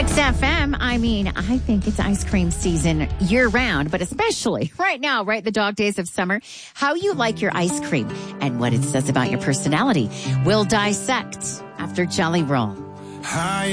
Kicks FM. I mean, I think it's ice cream season year round, but especially right now, right? The dog days of summer. How you like your ice cream and what it says about your personality. We'll dissect after Jelly Roll. High